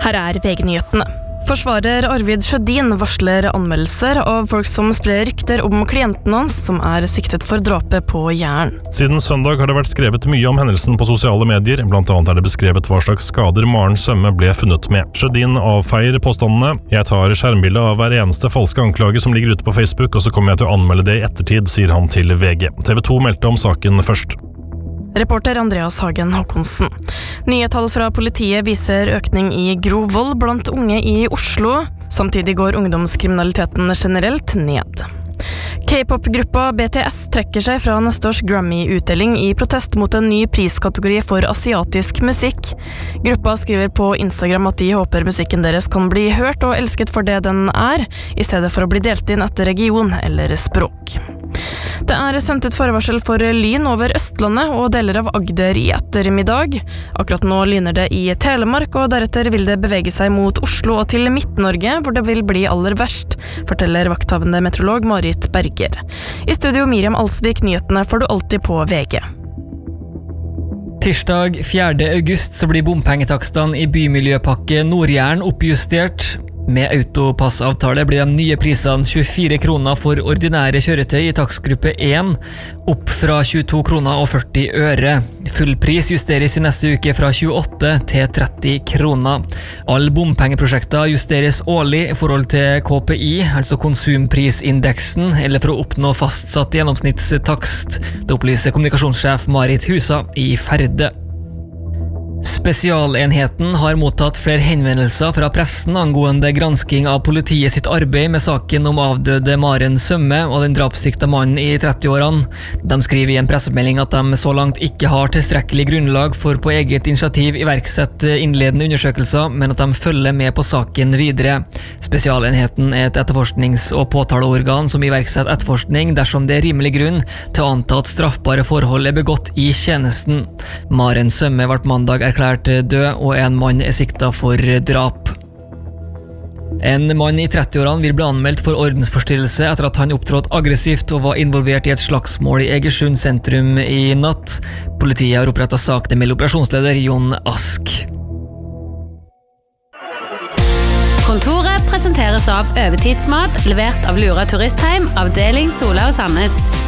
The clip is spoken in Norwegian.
Her VG-nyhetene. Forsvarer Arvid Sjødin varsler anmeldelser av folk som sprer rykter om klienten hans, som siktet for drapet på Jæren. Siden søndag har det vært skrevet mye om hendelsen på sosiale medier. Blant annet det beskrevet hva slags skader Maren Sømme ble funnet med. Sjødin avfeier påstandene. Jeg tar skjermbilde av hver eneste falske anklage som ligger ute på Facebook, og så kommer jeg til å anmelde det i ettertid, sier han til VG. TV 2 meldte om saken først. Reporter Andreas Hagen Håkonsen. Nye tall fra politiet viser økning i grov vold blant unge i Oslo. Samtidig går ungdomskriminaliteten generelt ned. K-pop-gruppa BTS trekker seg fra neste års Grammy-utdeling i protest mot en ny priskategori for asiatisk musikk. Gruppa skriver på Instagram at de håper musikken deres kan bli hørt og elsket for det den i stedet for å bli delt inn etter region eller språk. Det sendt ut forvarsel for lyn over Østlandet og deler av Agder i ettermiddag. Akkurat nå lyner det i Telemark, og deretter vil det bevege seg mot Oslo og til Midt-Norge, hvor det vil bli aller verst, forteller vakthavende meteorolog Marit Berger. I studio Miriam Alsvik, nyhetene får du alltid på VG. Tirsdag 4. august så blir bompengetakstene i bymiljøpakke Nord-Jæren oppjustert. Med autopassavtale blir de nye prisene 24 kroner for ordinære kjøretøy i takstgruppe 1, opp fra 22 kroner og 40 øre. Fullpris justeres i neste uke fra 28 til 30 kroner. Alle bompengeprosjekter justeres årlig i forhold til KPI, altså konsumprisindeksen, eller for å oppnå fastsatt gjennomsnittstakst. Det opplyser kommunikasjonssjef Marit Husa i Ferde. Spesialenheten har mottatt flere henvendelser fra pressen angående gransking av politiet sitt arbeid med saken om avdøde Maren Sømme og den drapssikta mannen i 30-årene. De skriver i en pressemelding at de så langt ikke har tilstrekkelig grunnlag for på eget initiativ iverksette innledende undersøkelser, men at de følger med på saken videre. Spesialenheten et etterforsknings- og påtaleorgan som iverksetter etterforskning dersom det rimelig grunn til å anta at straffbare forhold begått i tjenesten. Maren Sømme ble mandag erklært død, og en mann siktet for drap. En mann i 30-årene vil bli anmeldt for ordensforstyrrelse etter at han opptrådte aggressivt og var involvert i et slagsmål i Egersund sentrum i natt. Politiet har opprettet sak, det melder operasjonsleder Jon Ask. Kontoret presenteres av Overtidsmat, levert av Lura Turistheim, avdeling Sola og Sandnes.